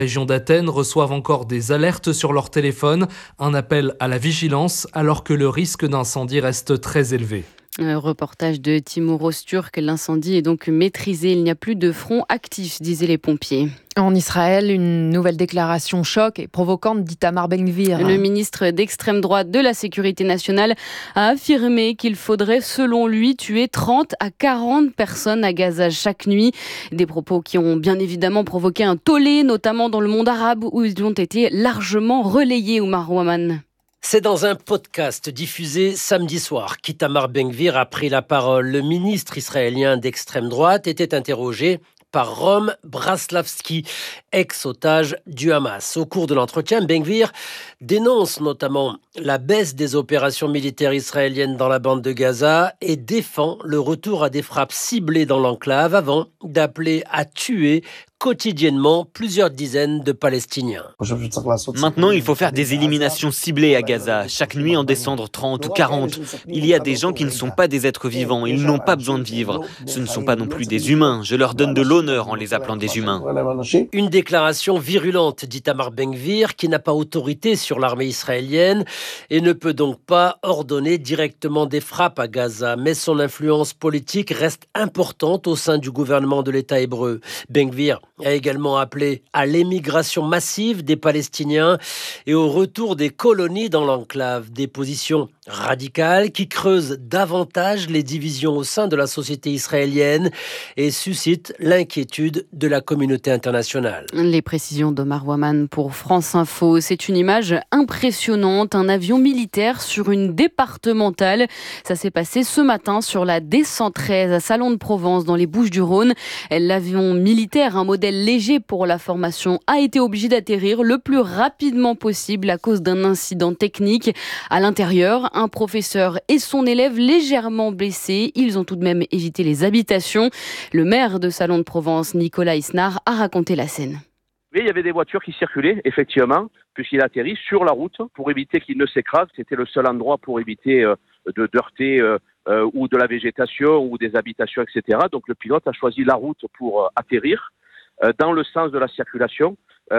Les régions d'Athènes reçoivent encore des alertes sur leur téléphone, un appel à la vigilance alors que le risque d'incendie reste très élevé. Un reportage de Timur Öztürk. L'incendie est donc maîtrisé. Il n'y a plus de front actif, disaient les pompiers. En Israël, une nouvelle déclaration choc et provocante d'Itamar Ben-Gvir. Le ministre d'extrême droite de la Sécurité nationale a affirmé qu'il faudrait, selon lui, tuer 30 à 40 personnes à Gaza chaque nuit. Des propos qui ont bien évidemment provoqué un tollé, notamment dans le monde arabe, où ils ont été largement relayés, Oumar Ouaman. C'est dans un podcast diffusé samedi soir qu'Itamar Ben-Gvir a pris la parole. Le ministre israélien d'extrême droite était interrogé par Rom Braslavski, ex-otage du Hamas. Au cours de l'entretien, Ben-Gvir dénonce notamment la baisse des opérations militaires israéliennes dans la bande de Gaza et défend le retour à des frappes ciblées dans l'enclave avant d'appeler à tuer quotidiennement plusieurs dizaines de Palestiniens. Maintenant, il faut faire des éliminations ciblées à Gaza. Chaque nuit, en descendre 30 ou 40. Il y a des gens qui ne sont pas des êtres vivants. Ils n'ont pas besoin de vivre. Ce ne sont pas non plus des humains. Je leur donne de l'honneur en les appelant des humains. Une déclaration virulente d'Itamar Ben-Gvir qui n'a pas autorité sur l'armée israélienne et ne peut donc pas ordonner directement des frappes à Gaza. Mais son influence politique reste importante au sein du gouvernement de l'État hébreu. Ben-Gvir a également appelé à l'émigration massive des Palestiniens et au retour des colonies dans l'enclave. Des positions radicales qui creusent davantage les divisions au sein de la société israélienne et suscitent l'inquiétude de la communauté internationale. Les précisions d'Omar Ouaman pour France Info. C'est une image impressionnante, un avion militaire sur une départementale. Ça s'est passé ce matin sur la D113 à Salon-de-Provence dans les Bouches-du-Rhône. L'avion militaire, un modèle léger pour la formation, a été obligé d'atterrir le plus rapidement possible à cause d'un incident technique. À l'intérieur, un professeur et son élève légèrement blessés. Ils ont tout de même évité les habitations. Le maire de Salon-de-Provence, Nicolas Isnard, a raconté la scène. Mais il y avait des voitures qui circulaient, effectivement, puisqu'il a atterri sur la route pour éviter qu'il ne s'écrase. C'était le seul endroit pour éviter de heurter ou de la végétation ou des habitations, etc. Donc le pilote a choisi la route pour atterrir dans le sens de la circulation.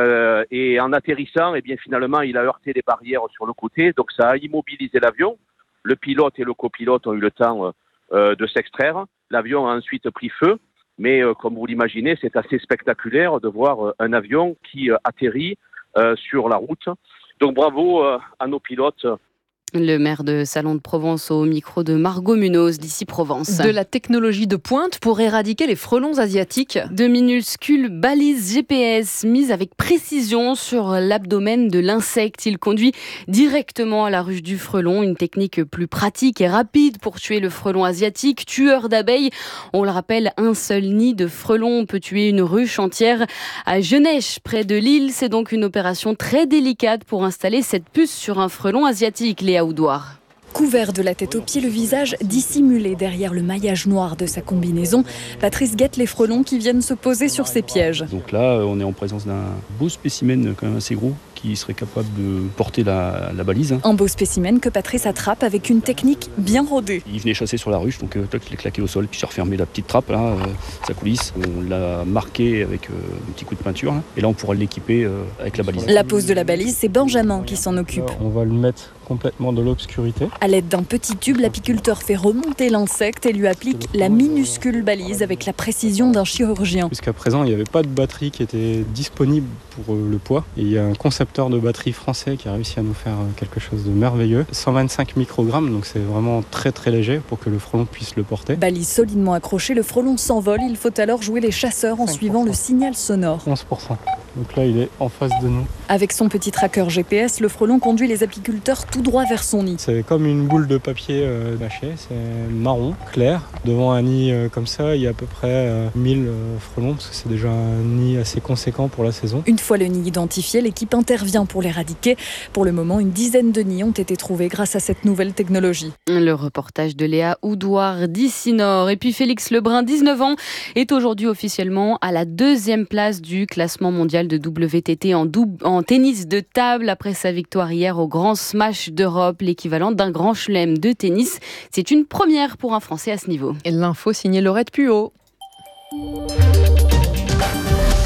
Et en atterrissant, eh bien, finalement, il a heurté les barrières sur le côté. Donc ça a immobilisé l'avion. Le pilote et le copilote ont eu le temps de s'extraire. L'avion a ensuite pris feu. Mais comme vous l'imaginez, c'est assez spectaculaire de voir un avion qui atterrit sur la route. Donc bravo à nos pilotes. Le maire de Salon-de-Provence au micro de Margot Munoz d'ici Provence. De la technologie de pointe pour éradiquer les frelons asiatiques. De minuscules balises GPS mises avec précision sur l'abdomen de l'insecte. Il conduit directement à la ruche du frelon. Une technique plus pratique et rapide pour tuer le frelon asiatique. Tueur d'abeilles, on le rappelle, un seul nid de frelon peut tuer une ruche entière. À Genèche, près de Lille, c'est donc une opération très délicate pour installer cette puce sur un frelon asiatique. Léa Oudouard. Couvert de la tête aux pieds, le visage dissimulé derrière le maillage noir de sa combinaison, Patrice guette les frelons qui viennent se poser sur ses pièges. Donc là, on est en présence d'un beau spécimen quand même assez gros qui serait capable de porter la balise. Un beau spécimen que Patrice attrape avec une technique bien rodée. Il venait chasser sur la ruche, donc je l'ai claqué au sol, puis j'ai refermé la petite trappe, là, sa coulisse. On l'a marqué avec un petit coup de peinture, là, et là on pourra l'équiper avec la balise. La pose de la balise, c'est Benjamin qui s'en occupe. On va le mettre complètement dans l'obscurité. À l'aide d'un petit tube, l'apiculteur fait remonter l'insecte et lui applique la minuscule balise avec la précision d'un chirurgien. Jusqu'à présent, il n'y avait pas de batterie qui était disponible pour le poids. Et il y a un concepteur de batterie français qui a réussi à nous faire quelque chose de merveilleux. 125 microgrammes, donc c'est vraiment très très léger pour que le frelon puisse le porter. Balise solidement accrochée, le frelon s'envole. Il faut alors jouer les chasseurs en 5%. Suivant le signal sonore. 11%. Donc là, il est en face de nous. Avec son petit tracker GPS, le frelon conduit les apiculteurs tout droit vers son nid. C'est comme une boule de papier mâché, c'est marron, clair. Devant un nid comme ça, il y a à peu près 1000 frelons, parce que c'est déjà un nid assez conséquent pour la saison. Une fois le nid identifié, l'équipe intervient pour l'éradiquer. Pour le moment, une dizaine de nids ont été trouvés grâce à cette nouvelle technologie. Le reportage de Léa Oudouard d'ici Nord. Et puis Félix Lebrun, 19 ans, est aujourd'hui officiellement à la 2e place du classement mondial de WTT en tennis de table après sa victoire hier au Grand Smash d'Europe, l'équivalent d'un grand chelem de tennis. C'est une première pour un Français à ce niveau. Et l'info signée Laurette Puot.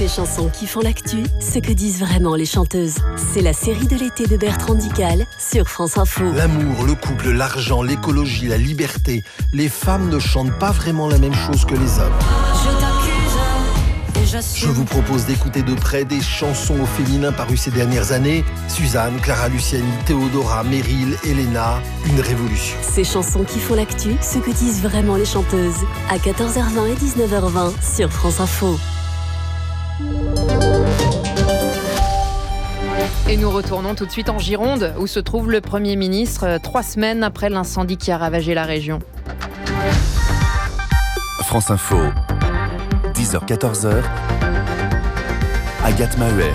Ces chansons qui font l'actu, ce que disent vraiment les chanteuses. C'est la série de l'été de Bertrand Dical sur France Info. L'amour, le couple, l'argent, l'écologie, la liberté. Les femmes ne chantent pas vraiment la même chose que les hommes. Je vous propose d'écouter de près des chansons au féminin parues ces dernières années. Suzanne, Clara Luciani, Théodora, Meryl, Elena, une révolution. Ces chansons qui font l'actu, ce que disent vraiment les chanteuses. À 14h20 et 19h20 sur France Info. Et nous retournons tout de suite en Gironde, où se trouve le Premier ministre, 3 semaines après l'incendie qui a ravagé la région. France Info, 10h-14h, Agathe Mahuet.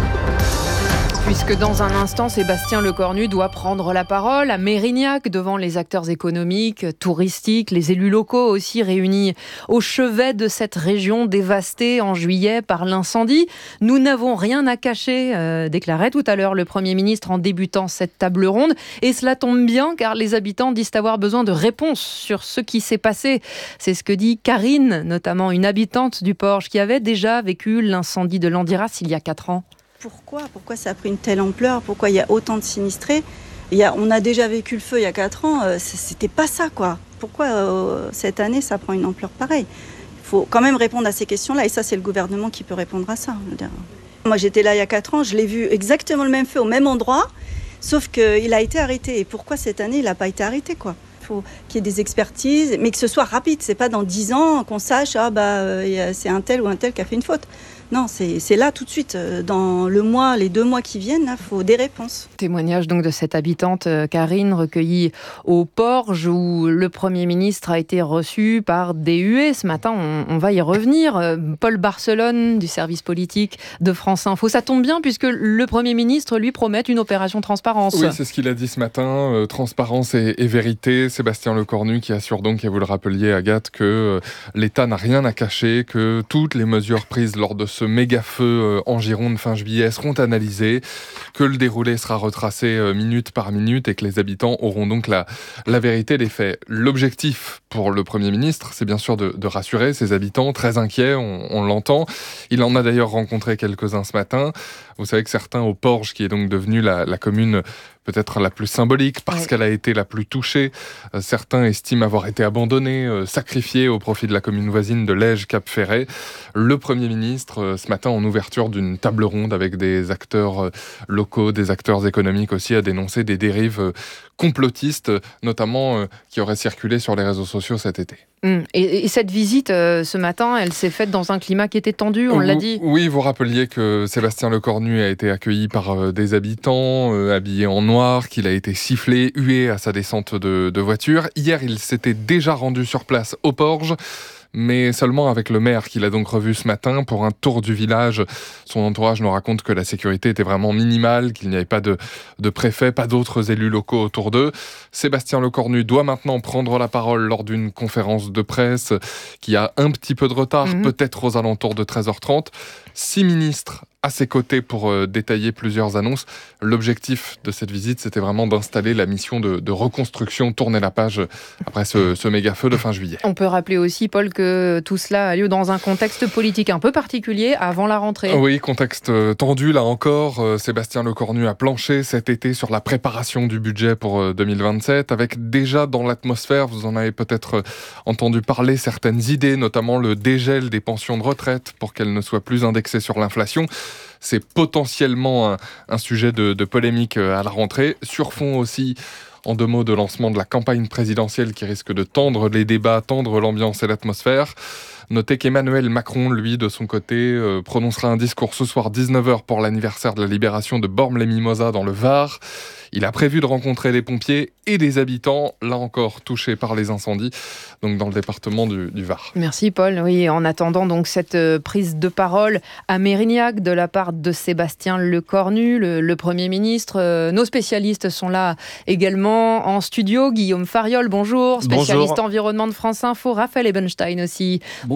Puisque dans un instant, Sébastien Lecornu doit prendre la parole à Mérignac devant les acteurs économiques, touristiques, les élus locaux aussi réunis au chevet de cette région dévastée en juillet par l'incendie. Nous n'avons rien à cacher, déclarait tout à l'heure le Premier ministre en débutant cette table ronde. Et cela tombe bien car les habitants disent avoir besoin de réponses sur ce qui s'est passé. C'est ce que dit Karine, notamment une habitante du Porge qui avait déjà vécu l'incendie de Landiras il y a 4 ans. Pourquoi ça a pris une telle ampleur? Pourquoi il y a autant de sinistrés? On a déjà vécu le feu il y a 4 ans, c'était pas ça quoi. Pourquoi cette année ça prend une ampleur pareille? Il faut quand même répondre à ces questions-là et ça c'est le gouvernement qui peut répondre à ça. Moi j'étais là il y a 4 ans, je l'ai vu exactement le même feu au même endroit, sauf qu'il a été arrêté. Et pourquoi cette année il n'a pas été arrêté quoi? Il faut qu'il y ait des expertises, mais que ce soit rapide, c'est pas dans 10 ans qu'on sache c'est un tel ou un tel qui a fait une faute. Non, c'est là tout de suite, dans les 2 mois qui viennent, il faut des réponses. Témoignage donc de cette habitante Karine recueillie au Porge où le Premier ministre a été reçu par des huées. Ce matin, on va y revenir. Paul Barcelone du service politique de France Info. Ça tombe bien puisque le Premier ministre lui promet une opération transparence. Oui, c'est ce qu'il a dit ce matin. Transparence et vérité. Sébastien Lecornu qui assure donc, et vous le rappeliez Agathe, que l'État n'a rien à cacher, que toutes les mesures prises lors de ce méga-feu en Gironde fin juillet seront analysées, que le déroulé sera retracé minute par minute et que les habitants auront donc la vérité des faits. L'objectif pour le Premier ministre, c'est bien sûr de rassurer ses habitants, très inquiets, on l'entend. Il en a d'ailleurs rencontré quelques-uns ce matin. Vous savez que certains au Porge, qui est donc devenue la commune peut-être la plus symbolique parce qu'elle a été la plus touchée. Certains estiment avoir été abandonnés, sacrifiés au profit de la commune voisine de Lège-Cap-Ferret. Le Premier ministre, ce matin, en ouverture d'une table ronde avec des acteurs locaux, des acteurs économiques aussi, a dénoncé des dérives complotistes, notamment qui auraient circulé sur les réseaux sociaux cet été. Et cette visite, ce matin, elle s'est faite dans un climat qui était tendu, on l'a dit. Oui, vous rappeliez que Sébastien Lecornu a été accueilli par des habitants habillés en noir, qu'il a été sifflé, hué à sa descente de voiture. Hier, il s'était déjà rendu sur place au Porge, mais seulement avec le maire qu'il a donc revu ce matin pour un tour du village. Son entourage nous raconte que la sécurité était vraiment minimale, qu'il n'y avait pas de préfet, pas d'autres élus locaux autour d'eux. Sébastien Lecornu doit maintenant prendre la parole lors d'une conférence de presse qui a un petit peu de retard, peut-être aux alentours de 13h30. 6 ministres à ses côtés pour détailler plusieurs annonces. L'objectif de cette visite, c'était vraiment d'installer la mission de reconstruction, tourner la page après ce méga-feu de fin juillet. On peut rappeler aussi, Paul, que tout cela a lieu dans un contexte politique un peu particulier avant la rentrée. Oui, contexte tendu là encore. Sébastien Lecornu a planché cet été sur la préparation du budget pour 2027, avec déjà dans l'atmosphère, vous en avez peut-être entendu parler, certaines idées, notamment le dégel des pensions de retraite pour qu'elles ne soient plus indexées sur l'inflation. C'est potentiellement un sujet de polémique à la rentrée. Sur fond aussi, en 2 mots, de lancement de la campagne présidentielle qui risque de tendre les débats, tendre l'ambiance et l'atmosphère. Notez qu'Emmanuel Macron, lui, de son côté, prononcera un discours ce soir 19h pour l'anniversaire de la libération de Bormes-les-Mimosas dans le Var. Il a prévu de rencontrer des pompiers et des habitants, là encore touchés par les incendies, donc dans le département du Var. Merci Paul. Oui, en attendant donc cette prise de parole à Mérignac de la part de Sébastien Lecornu, le Premier ministre. Nos spécialistes sont là également en studio. Guillaume Fariol, bonjour. Spécialiste environnement de France Info. Raphaël Ebenstein aussi. Bonjour.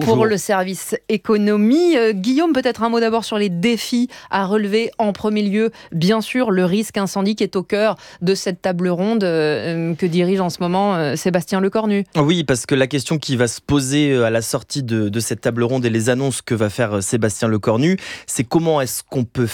pour le service économie. Guillaume, peut-être un mot d'abord sur les défis à relever. En premier lieu, bien sûr, le risque incendie qui est au cœur de cette table ronde que dirige en ce moment Sébastien Lecornu. Oui, parce que la question qui va se poser à la sortie de cette table ronde et les annonces que va faire Sébastien Lecornu, c'est comment est-ce qu'on peut